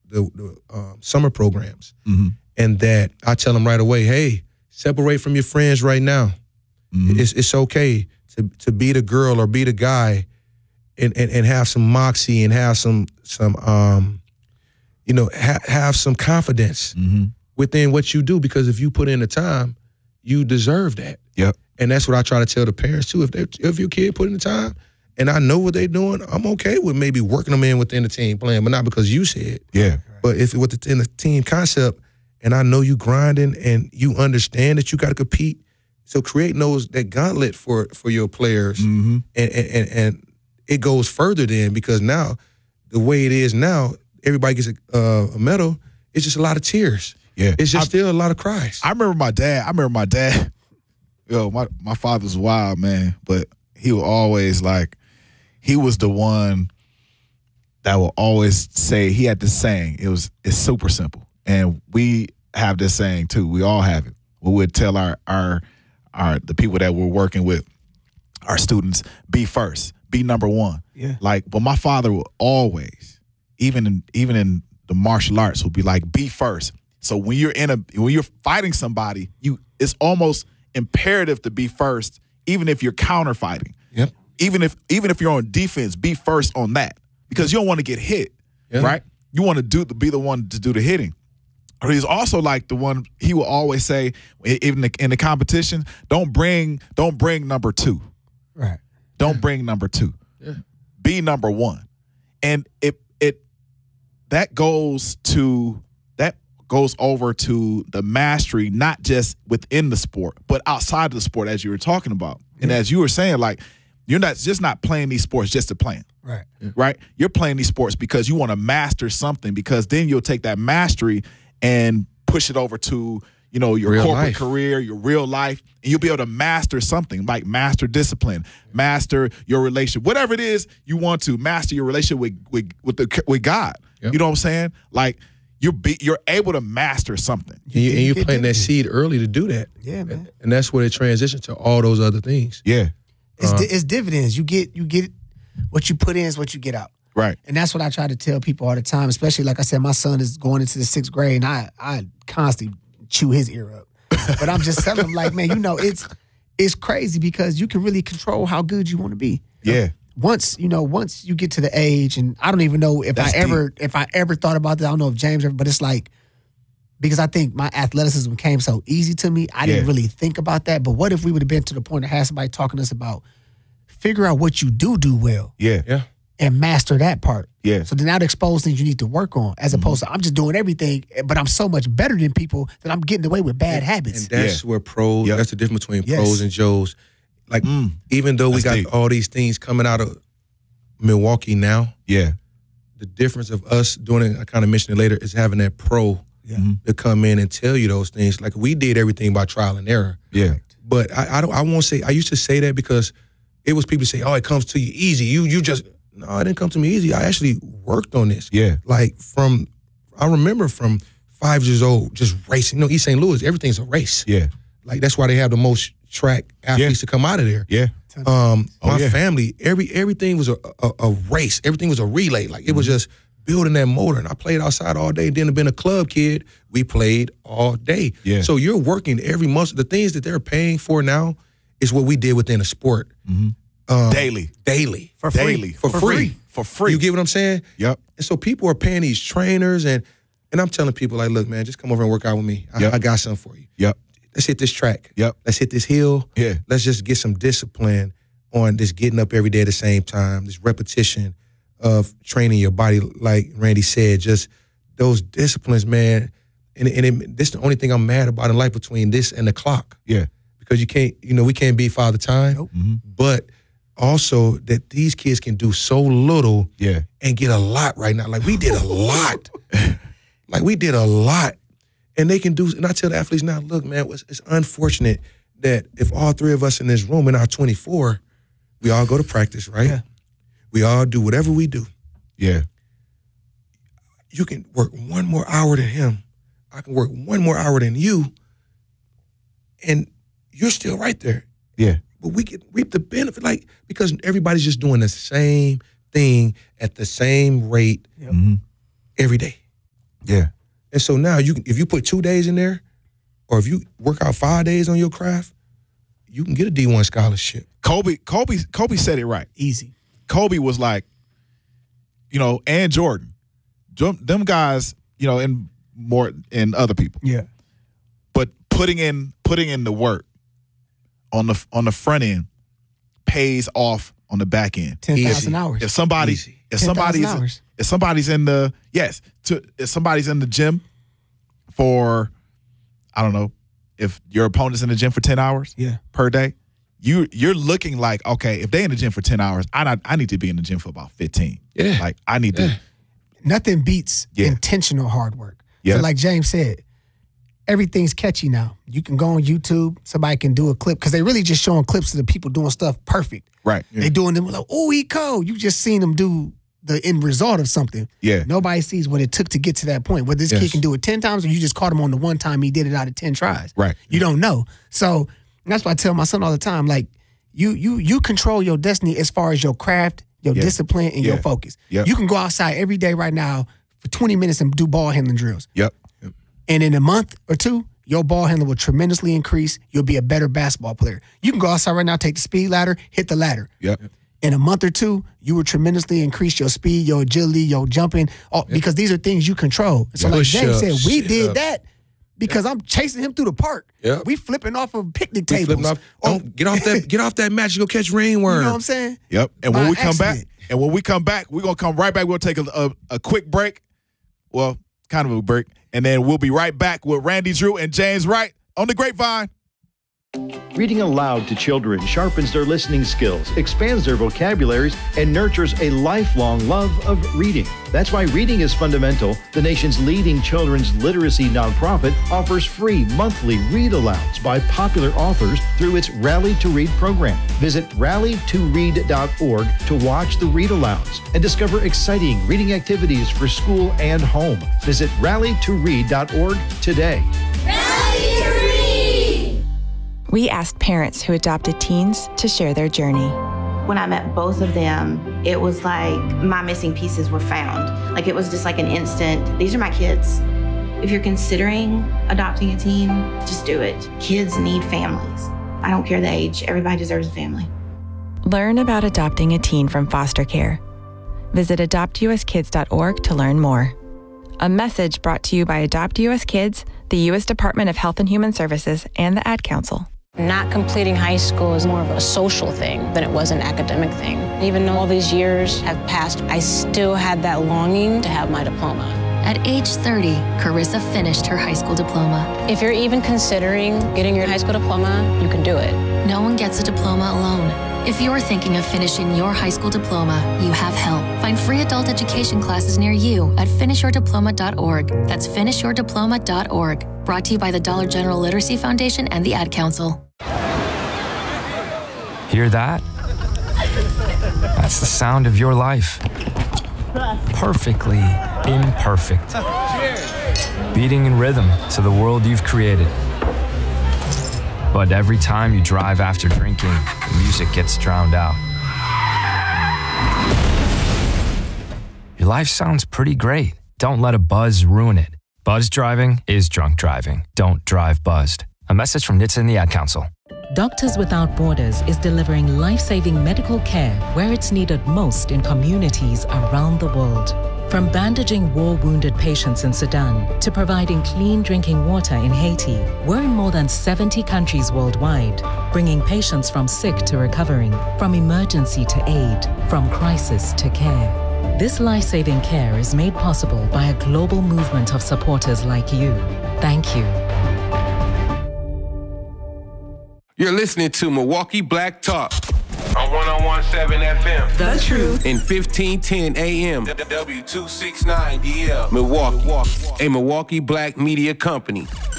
summer programs, Mm-hmm. and that I tell them right away, hey, separate from your friends right now. Mm-hmm. It's okay to be the girl or be the guy, and have some moxie and have some have some confidence Mm-hmm. within what you do, because if you put in the time, you deserve that. Yep. And that's what I try to tell the parents too. If your kid put in the time and I know what they're doing, I'm okay with maybe working them in within the team plan, but not because you said. Yeah. But if within the team concept, and I know you grinding and you understand that you got to compete, so creating that gauntlet for your players, Mm-hmm. and it goes further then, because now the way it is now, everybody gets a medal. It's just a lot of tears. Yeah. It's just still a lot of cries. I remember my dad. Yo, my father's wild, man, but he would always he was the one that will always say, he had this saying, it's super simple. And we have this saying too. We all have it. We would tell our the people that we're working with, our students, be first, be number one. Yeah. But my father would always, even in the martial arts, would be like, be first. So when you're fighting somebody, it's almost imperative to be first, even if you're counter fighting. Yep. Even if you're on defense, be first on that, because you don't want to get hit, right? You want to be the one to do the hitting. Or he's also like the one, he will always say, even in the competition, don't bring number two. Right. Don't bring number two. Yeah. Be number one. And that goes over to the mastery, not just within the sport, but outside of the sport, as you were talking about. And as you were saying, you're not playing these sports just to play them. Right. Yeah. Right? You're playing these sports because you want to master something, because then you'll take that mastery and push it over to, your Real corporate life. career, your real life, and you'll be able to master something, like master discipline, master your relationship, whatever it is you want to master your relationship with God. Yep. You know what I'm saying? You're able to master something. And you plant that seed early to do that. Yeah, man. And that's where it transitions to all those other things. Yeah. It's dividends. You get what you put in is what you get out. Right. And that's what I try to tell people all the time, especially, like I said, my son is going into the 6th grade, and I constantly chew his ear up. But I'm just telling him, it's crazy, because you can really control how good you want to be. Yeah. Once you get to the age, and I don't even know if I ever thought about that. I don't know if James ever, but it's because I think my athleticism came so easy to me, I didn't really think about that. But what if we would have been to the point of having somebody talking to us about figure out what you do well, Yeah. and master that part. Yeah. So then that expose things you need to work on, as opposed to I'm just doing everything, but I'm so much better than people that I'm getting away with bad habits. And that's where pros, Yep. that's the difference between Yes. pros and Joes. Even though we That's got deep. all these things coming out of Milwaukee now, Yeah. the difference of us doing it, I kind of mentioned it later, is having that pro to come in and tell you those things. Like, we did everything by trial and error. Yeah. But I won't say, I used to say that because it was people say, oh, it comes to you easy. You just, no, it didn't come to me easy. I actually worked on this. Yeah. I remember from 5 years old, just racing. East St. Louis, everything's a race. Yeah. That's why they have the most track athletes to come out of there. Yeah. My family, everything was a race. Everything was a relay. It was just building that motor. And I played outside all day. Then been a club kid. We played all day. Yeah. So you're working every muscle. The things that they're paying for now is what we did within a sport. Daily. For Daily. For free. For free. You get what I'm saying? Yep. And so people are paying these trainers, and I'm telling people, look, man, just come over and work out with me. I got something for you. Yep. Let's hit this track. Yep. Let's hit this hill. Yeah. Let's just get some discipline on this getting up every day at the same time, this repetition of training your body, like Randy said, just those disciplines, man. And this is the only thing I'm mad about in life between this and the clock. Yeah. Because you can't, we can't beat Father Time. Nope. But also that these kids can do so little and get a lot right now. We did a lot. We did a lot. And they can do, and I tell the athletes now, look, man, it's unfortunate that if all three of us in this room in our 24, we all go to practice, right? Yeah. We all do whatever we do. Yeah. You can work one more hour than him. I can work one more hour than you. And you're still right there. Yeah. But we can reap the benefit, because everybody's just doing the same thing at the same rate every day. Yeah. And so now if you put 2 days in there, or if you work out 5 days on your craft, you can get a D1 scholarship. Kobe said it right. Easy. Kobe was like, and Jordan, them guys, and other people. Yeah. But putting in the work on the front end pays off on the back end. 10,000 hours. If somebody's in the gym for, I don't know, if your opponent's in the gym for 10 hours per day, you're looking like, okay, if they in the gym for 10 hours, I need to be in the gym for about 15. Yeah. Like I need to. Nothing beats intentional hard work. Yeah. So like James said, everything's catchy now. You can go on YouTube, somebody can do a clip, because they really just showing clips of the people doing stuff perfect. Right. Yeah. They doing them like, oh, he cold. You just seen them do the end result of something. Yeah. Nobody sees what it took to get to that point. Whether this kid can do it 10 times or you just caught him on the one time he did it out of 10 tries. Right. You don't know. So that's why I tell my son all the time, like, you control your destiny as far as your craft, your discipline, and your focus. Yep. You can go outside every day right now for 20 minutes and do ball handling drills. Yep. And in a month or two, your ball handling will tremendously increase. You'll be a better basketball player. You can go outside right now, take the speed ladder, hit the ladder. Yep. In a month or two, you will tremendously increase your speed, your agility, your jumping, because these are things you control. So like James said, we did that because I'm chasing him through the park. Yep. We flipping off of picnic tables. Get off that mat, you go catch ringworm. You know what I'm saying? Yep. And when we come back, we're gonna come right back. We'll take a quick break. Well, kind of a break. And then we'll be right back with Randy Drew and James Wright on the Grapevine. Reading aloud to children sharpens their listening skills, expands their vocabularies, and nurtures a lifelong love of reading. That's why Reading is Fundamental, the nation's leading children's literacy nonprofit, offers free monthly read-alouds by popular authors through its Rally to Read program. Visit rallytoread.org to watch the read-alouds and discover exciting reading activities for school and home. Visit rallytoread.org today. Rally to Read! We asked parents who adopted teens to share their journey. When I met both of them, it was like my missing pieces were found. Like it was just like an instant, these are my kids. If you're considering adopting a teen, just do it. Kids need families. I don't care the age, everybody deserves a family. Learn about adopting a teen from foster care. Visit adoptuskids.org to learn more. A message brought to you by Adopt US Kids, the U.S. Department of Health and Human Services, and the Ad Council. Not completing high school is more of a social thing than it was an academic thing. Even though all these years have passed, I still had that longing to have my diploma. At age 30, Carissa finished her high school diploma. If you're even considering getting your high school diploma, you can do it. No one gets a diploma alone. If you're thinking of finishing your high school diploma, you have help. Find free adult education classes near you at finishyourdiploma.org. That's finishyourdiploma.org. Brought to you by the Dollar General Literacy Foundation and the Ad Council. Hear that? That's the sound of your life. Perfectly imperfect. Beating in rhythm to the world you've created. But every time you drive after drinking, the music gets drowned out. Your life sounds pretty great. Don't let a buzz ruin it. Buzz driving is drunk driving. Don't drive buzzed. A message from NHTSA and the Ad Council. Doctors Without Borders is delivering life-saving medical care where it's needed most in communities around the world. From bandaging war-wounded patients in Sudan to providing clean drinking water in Haiti, we're in more than 70 countries worldwide, bringing patients from sick to recovering, from emergency to aid, from crisis to care. This life-saving care is made possible by a global movement of supporters like you. Thank you. You're listening to Milwaukee Black Talk on 101.7 FM. The Truth. In 1510 AM. W269DL. Milwaukee. A Milwaukee Black Media Company.